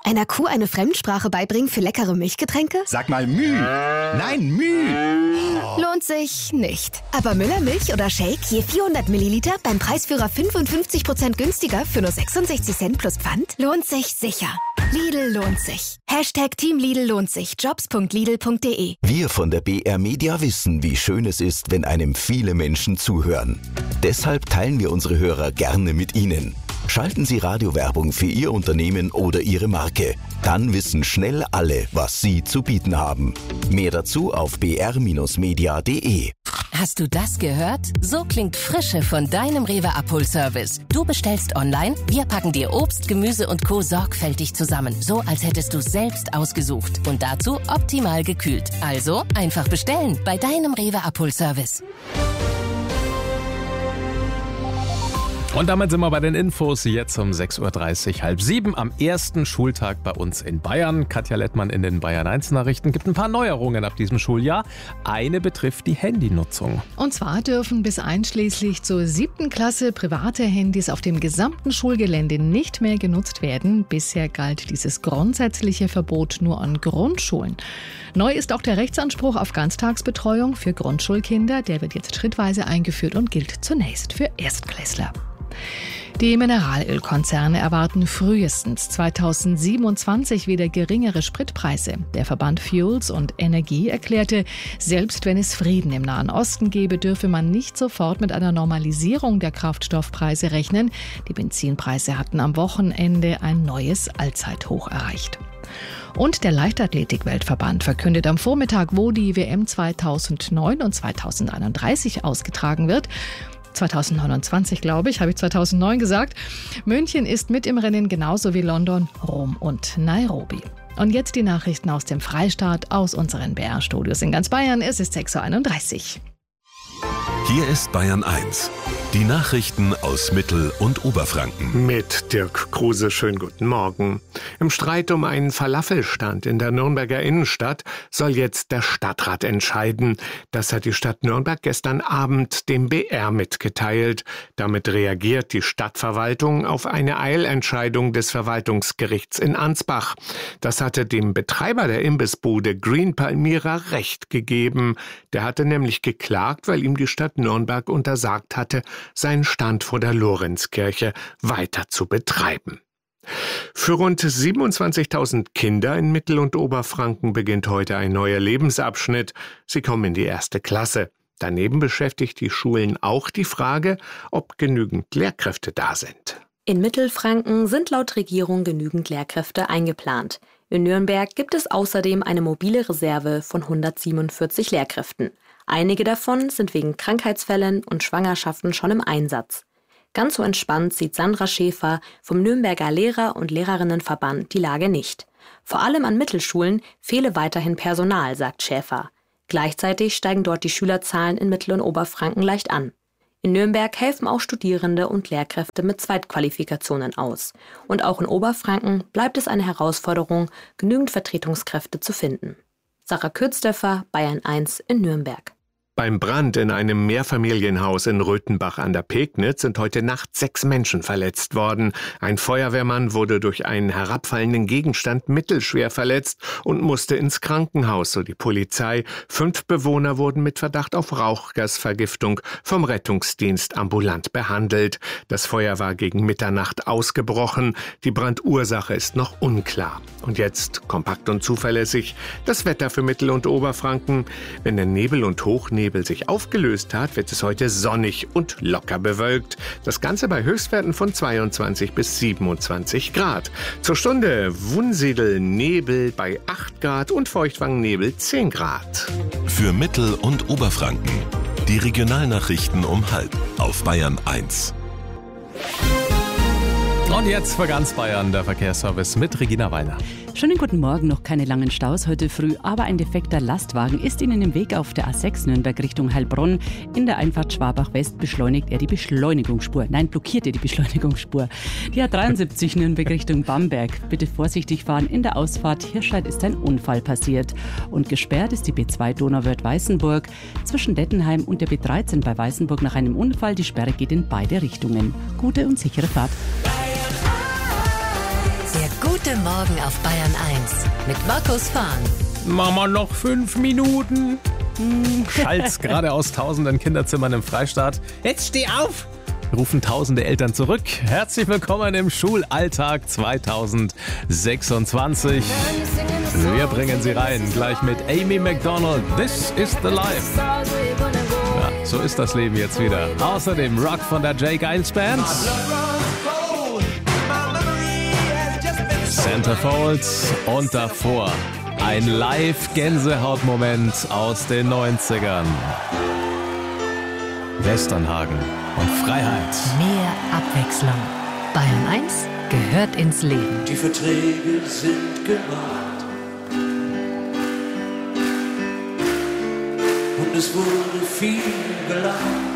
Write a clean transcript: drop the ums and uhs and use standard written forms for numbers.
Einer Kuh eine Fremdsprache beibringen für leckere Milchgetränke? Sag mal Müh. Nein, Müh. Lohnt sich nicht. Aber Müllermilch oder Shake je 400 Milliliter beim Preisführer 55% günstiger für nur 66 Cent plus Pfand? Lohnt sich sicher. Lidl lohnt sich. Team Lidl lohnt sich. Jobs.lidl.de. Wir von der BR Media wissen, wie schön es ist, wenn einem viele Menschen zuhören. Deshalb teilen wir unsere Hörer gerne mit Ihnen. Schalten Sie Radiowerbung für Ihr Unternehmen oder Ihre Marke. Dann wissen schnell alle, was Sie zu bieten haben. Mehr dazu auf br-media.de. Hast du das gehört? So klingt Frische von deinem Rewe Abholservice. Du bestellst online, wir packen dir Obst, Gemüse und Co. sorgfältig zusammen. So, als hättest du selbst ausgesucht. Und dazu optimal gekühlt. Also einfach bestellen bei deinem Rewe Abholservice. Und damit sind wir bei den Infos, jetzt um 6.30 Uhr, halb 7 am ersten Schultag bei uns in Bayern. Katja Lettmann in den Bayern 1 Nachrichten gibt ein paar Neuerungen ab diesem Schuljahr. Eine betrifft die Handynutzung. Und zwar dürfen bis einschließlich zur 7. Klasse private Handys auf dem gesamten Schulgelände nicht mehr genutzt werden. Bisher galt dieses grundsätzliche Verbot nur an Grundschulen. Neu ist auch der Rechtsanspruch auf Ganztagsbetreuung für Grundschulkinder. Der wird jetzt schrittweise eingeführt und gilt zunächst für Erstklässler. Die Mineralölkonzerne erwarten frühestens 2027 wieder geringere Spritpreise. Der Verband Fuels und Energie erklärte, selbst wenn es Frieden im Nahen Osten gäbe, dürfe man nicht sofort mit einer Normalisierung der Kraftstoffpreise rechnen. Die Benzinpreise hatten am Wochenende ein neues Allzeithoch erreicht. Und der Leichtathletik-Weltverband verkündet am Vormittag, wo die WM 2009 und 2031 ausgetragen wird. 2029, glaube ich, habe ich 2009 gesagt. München ist mit im Rennen, genauso wie London, Rom und Nairobi. Und jetzt die Nachrichten aus dem Freistaat, aus unseren BR-Studios in ganz Bayern. Es ist 6.31 Uhr. Hier ist Bayern 1. Die Nachrichten aus Mittel- und Oberfranken. Mit Dirk Kruse, schönen guten Morgen. Im Streit um einen Falafelstand in der Nürnberger Innenstadt soll jetzt der Stadtrat entscheiden. Das hat die Stadt Nürnberg gestern Abend dem BR mitgeteilt. Damit reagiert die Stadtverwaltung auf eine Eilentscheidung des Verwaltungsgerichts in Ansbach. Das hatte dem Betreiber der Imbissbude Green Palmyra Recht gegeben. Der hatte nämlich geklagt, weil ihm die Stadt Nürnberg untersagt hatte, seinen Stand vor der Lorenzkirche weiter zu betreiben. Für rund 27.000 Kinder in Mittel- und Oberfranken beginnt heute ein neuer Lebensabschnitt. Sie kommen in die 1. Klasse. Daneben beschäftigt die Schulen auch die Frage, ob genügend Lehrkräfte da sind. In Mittelfranken sind laut Regierung genügend Lehrkräfte eingeplant. In Nürnberg gibt es außerdem eine mobile Reserve von 147 Lehrkräften. Einige davon sind wegen Krankheitsfällen und Schwangerschaften schon im Einsatz. Ganz so entspannt sieht Sandra Schäfer vom Nürnberger Lehrer- und Lehrerinnenverband die Lage nicht. Vor allem an Mittelschulen fehle weiterhin Personal, sagt Schäfer. Gleichzeitig steigen dort die Schülerzahlen in Mittel- und Oberfranken leicht an. In Nürnberg helfen auch Studierende und Lehrkräfte mit Zweitqualifikationen aus. Und auch in Oberfranken bleibt es eine Herausforderung, genügend Vertretungskräfte zu finden. Sarah Kürzdöffer, Bayern 1 in Nürnberg. Beim Brand in einem Mehrfamilienhaus in Röthenbach an der Pegnitz sind heute Nacht 6 Menschen verletzt worden. Ein Feuerwehrmann wurde durch einen herabfallenden Gegenstand mittelschwer verletzt und musste ins Krankenhaus, so die Polizei. 5 Bewohner wurden mit Verdacht auf Rauchgasvergiftung vom Rettungsdienst ambulant behandelt. Das Feuer war gegen Mitternacht ausgebrochen. Die Brandursache ist noch unklar. Und jetzt kompakt und zuverlässig das Wetter für Mittel- und Oberfranken. Wenn der Nebel und Hochnebel sich aufgelöst hat, wird es heute sonnig und locker bewölkt. Das Ganze bei Höchstwerten von 22 bis 27 Grad. Zur Stunde Wunsiedel Nebel bei 8 Grad und Feuchtwangen-Nebel 10 Grad. Für Mittel- und Oberfranken. Die Regionalnachrichten um 12:30 auf Bayern 1. Und jetzt für ganz Bayern der Verkehrsservice mit Regina Wallner. Schönen guten Morgen, noch keine langen Staus heute früh, aber ein defekter Lastwagen ist Ihnen im Weg auf der A6 Nürnberg Richtung Heilbronn. In der Einfahrt Schwabach-West blockiert er die Beschleunigungsspur. Die A73 Nürnberg Richtung Bamberg. Bitte vorsichtig fahren, in der Ausfahrt Hirscheid ist ein Unfall passiert. Und gesperrt ist die B2 Donauwörth-Weißenburg zwischen Dettenheim und der B13 bei Weißenburg nach einem Unfall. Die Sperre geht in beide Richtungen. Gute und sichere Fahrt. Der gute Heute Morgen auf Bayern 1 mit Markus Fahn. Mama, noch 5 Minuten. Schalt's gerade aus tausenden Kinderzimmern im Freistaat. Jetzt steh auf! Rufen tausende Eltern zurück. Herzlich willkommen im Schulalltag 2026. Wir bringen Sie rein, gleich mit Amy Macdonald. This is the life. Ja, so ist das Leben jetzt wieder. Außerdem Rock von der J. Giles Band. Centerfolds und davor ein Live-Gänsehautmoment aus den 90ern. Westernhagen und Freiheit. Mehr Abwechslung. Bayern 1 gehört ins Leben. Die Verträge sind gemacht und es wurde viel gelacht.